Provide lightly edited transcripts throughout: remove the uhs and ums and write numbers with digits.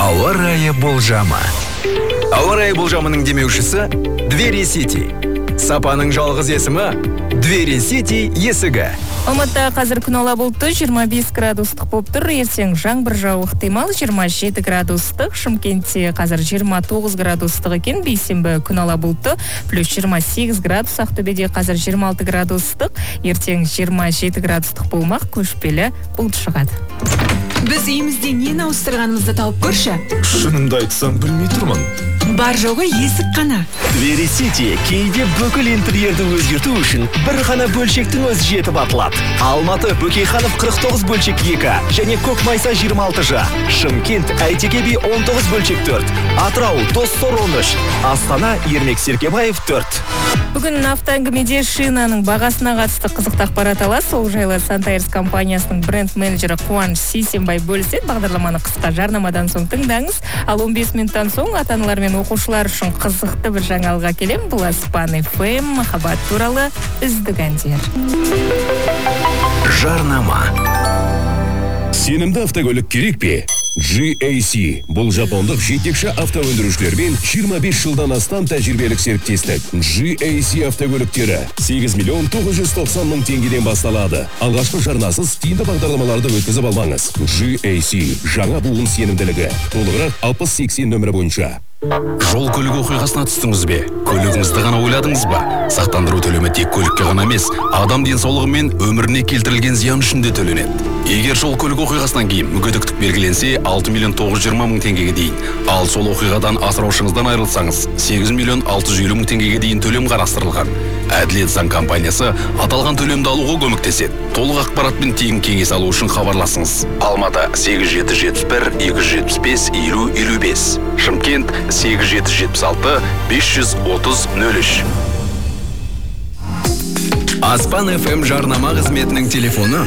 Ауа райы болжамы. Ауа райы болжамының демеушісі Двери Сити. Сапаның жалғыз есімі Двери Сити есігі. Алматыда қазір күн ала бұлтты 25 градустық болып тұр. Ертең жаңбыр жауы ықтимал 27 градустық. Шымкентте қазір 29 градустық екен. Бейсенбі күн ала бұлтты плюс 28 градус. Ақтөбеде қазір 26 градустық. Ертең 27 градустық болмақ, көшпелі бұлт шығады. Біз үйімізде нені ауыстырғанымызды тауып көрші. Шынымды айтсам білмей тұрмын. Бар жоғы есік қана. Двери Сити кейде бүкіл интерьерді өзгерту үшін бір ғана бөлшектің өзі жетіп атылады. Алматы Бөкейханов 49 бөлшек 2 және Көкмайса 26-жа. Шымкент Әйтеке би 19 бөлшек 4. Атырау Доссор 13. Астана Ермек Серкебаев 4. Бүгін автоәңгімеде шинаның бағасына қатысты қызықты ақпарат аласыз. Сол жайлы Сантайрс компаниясының бренд менеджері Қуаныш Сейсенбай бөліседі. Бағдарламаны қысқа жарнамадан соң тыңдаңыз. Ал 15 минуттан соң ата-аналар мен оқушылар үшін қызықты бір жаңалыға келем. Бұл Аспан FM махаббат туралы үздік әндер. Жарнама. Сенімді автокөлік керек пе? GAC. Бұл жапондық жетекші автоөндірушілермен 25 жылдан астам тәжірибелік серіктестік. GAC автокөліктері 8 миллион 990 мың теңгеден басталады. Алғашқы жарнасыз тиімді бағдарламаларды өткізіп алмаңыз. GAC. Жаңа буын сенімділігі. Толығырақ 6080 нөмірі бойынша. Жол көлік оқиғасына түстіңіз бе? Көлігіңізді ғана ойладыңыз ба? Сақтандыру төлемі тек көлікке ғана емес, адам денсаулығы мен өміріне келтірілген зиян үшін де төленеді. Егер жол көлік оқиғасынан кейін мүгедектік белгіленсе, 6 миллион 920 мың теңгеге дейін. Ал сол оқиғадан асыраушыңыздан айырылсаңыз, 8 миллион 650 мың теңгеге дейін төлем қарастырылған. Әділет заң компаниясы аталған төлемді алуға көмектеседі. Толық ақпаратпен тегін кеңес алу үшін хабарласыңыз. Алматы 8771 275 5055. Шымкент 8776 530 03. Аспан FM жарнама қызметінің телефоны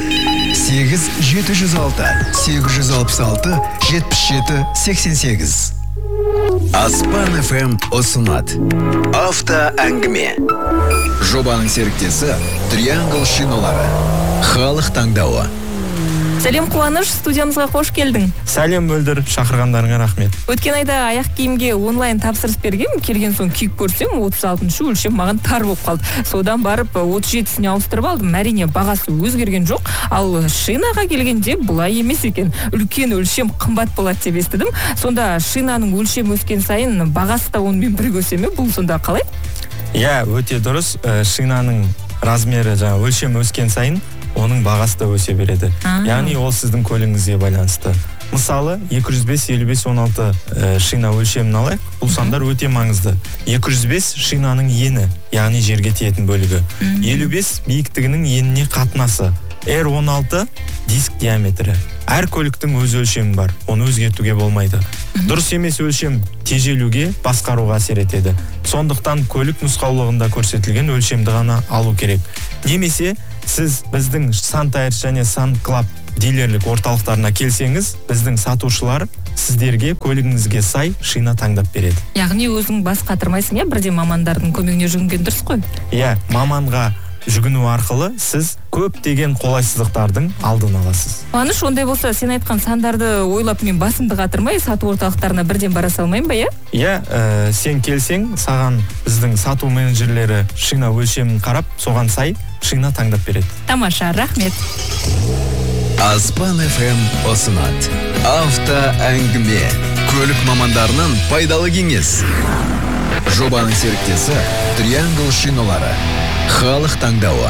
8706 866 77 88. Аспан FM ұсынады. Авто әңгіме. Жобаның серіктесі Триангл шиналары. Халық таңдауы. Сәлем Қуаныш, студиямызға қош келдің. Сәлем Мөлдір, шақырғандарыңа рахмет. Өткен айда аяқ киімге онлайн тапсырыс бергем, келген соң киіп көрсем 36-шы өлшем маған тар болып қалды. Содан барып 37-сіне ауыстырып алдым. Әрине бағасы өзгерген жоқ, ал шинаға келгенде бұлай емес екен. Үлкен өлшем қымбат болады деп естідім. Сонда шинаның өлшем өскен сайын бағасы да онымен бірге өсе ме? Бұл сонда қалай? Иә, өте дұрыс. Шинаның размері өлшем өскен сайын оның бағасы да өсе береді. Яғни ол сіздің көлігіңізге байланысты. Мысалы, 205-55-16 шина өлшемін алайық. Бұл сандар өте маңызды. 205 шинаның ені, яғни жерге тиетін бөлігі. 55 биіктігінің еніне қатынасы. R16 диск диаметрі. Әр көліктің өз өлшемі бар. Оны өзгертуге болмайды. Дұрыс емес өлшем тежелуге, басқаруға әсер етеді. Сондықтан көлік нұсқаулығында көрсетілген өлшемді ғана алу керек. Немесе сіз біздің Сантайрс және Санклаб дилерлік орталықтарына келсеңіз, біздің сатушылар сіздерге көлігіңізге сай шина таңдап береді. Яғни өзің бас қатырмайсың, иә, бірде мамандардың көмегіне жүгінген дұрыс қой? Иә, маманға жүгіну арқылы сіз көптеген қолайсыздықтардың алдын аласыз. Қуаныш, ондай болса, сен айтқан сандарды ойлап мен басымды қатырмай, сату орталықтарына бірден бара салмайын ба, иә? Иә, сен келсең, саған біздің сату менеджерлері шина өлшемін қарап, соған сай шина таңдап береді. Тамаша, рахмет. Аспан FM ұсынады. Авто әңгіме. Көлік мамандарының пайдалы кеңес. Жобаның серіктесі Триангл шиналары. Халық таңдауы.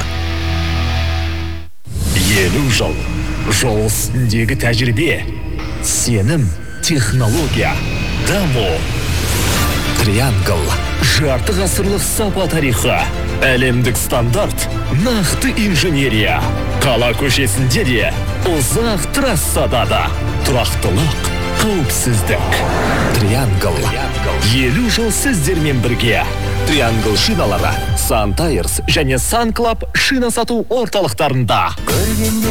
50 жыл. Жол үстіндегі тәжірибе. Сенім, технология, даму. Триангл. Жарты ғасырлық сапа тарихы. Әлемдік стандарт. Нақты инженерия. Қала көшесінде де, ұзақ трассада да. Тұрақтылық, қауіпсіздік. Триангл. 50 жыл сіздермен бірге. Триангл шиналары Сантайрс және Санклаб шина сату орталықтарында.